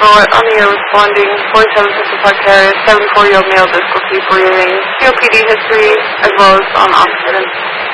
report on the air responding 4755 carrier, 74-year-old male, difficulty breathing, COPD history, as well as on oxygen.